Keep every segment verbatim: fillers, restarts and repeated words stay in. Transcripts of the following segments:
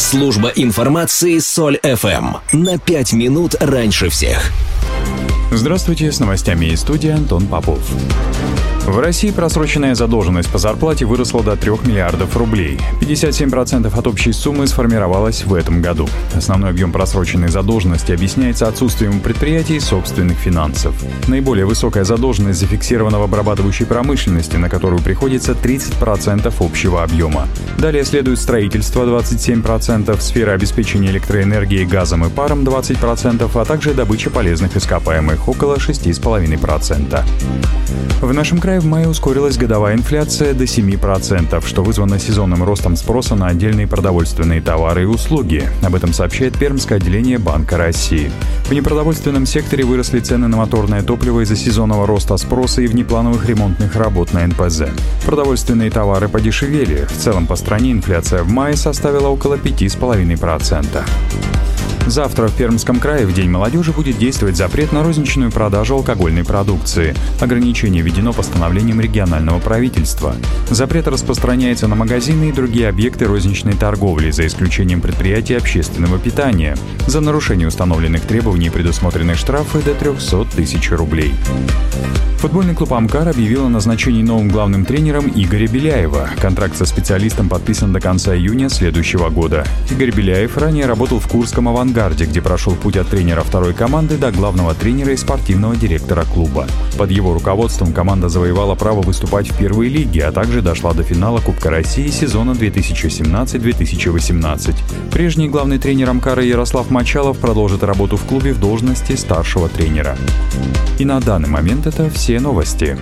Служба информации Соль эф эм. На пять минут раньше всех. Здравствуйте, с новостями из студии Антон Попов. В России просроченная задолженность по зарплате выросла до трёх миллиардов рублей. пятьдесят семь процентов от общей суммы сформировалась в этом году. Основной объем просроченной задолженности объясняется отсутствием у предприятий собственных финансов. Наиболее высокая задолженность зафиксирована в обрабатывающей промышленности, на которую приходится тридцать процентов общего объема. Далее следует строительство двадцать семь процентов, сфера обеспечения электроэнергией, газом и паром двадцать процентов, а также добыча полезных ископаемых около шесть целых пять десятых процента. В нашем крае в мае ускорилась годовая инфляция до семи процентов, что вызвано сезонным ростом спроса на отдельные продовольственные товары и услуги. Об этом сообщает Пермское отделение Банка России. В непродовольственном секторе выросли цены на моторное топливо из-за сезонного роста спроса и внеплановых ремонтных работ на эн пэ зэ. Продовольственные товары подешевели. В целом по стране инфляция в мае составила около пять целых пять десятых процента. Завтра в Пермском крае в День молодежи будет действовать запрет на розничную продажу алкогольной продукции. Ограничение введено постановлением регионального правительства. Запрет распространяется на магазины и другие объекты розничной торговли, за исключением предприятий общественного питания. За нарушение установленных требований предусмотрены штрафы до триста тысяч рублей. Футбольный клуб «Амкар» объявил о назначении новым главным тренером Игоря Беляева. Контракт со специалистом подписан до конца июня следующего года. Игорь Беляев ранее работал в Курском «Авангарде», где прошел путь от тренера второй команды до главного тренера и спортивного директора клуба. Под его руководством команда завоевала право выступать в первой лиге, а также дошла до финала Кубка России сезона две тысячи семнадцать - две тысячи восемнадцать. Прежний главный тренер «Амкара» Ярослав Мочалов продолжит работу в клубе в должности старшего тренера. И на данный момент это все новости.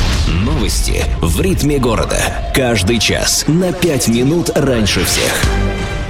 Новости в ритме города. Каждый час на пять минут раньше всех.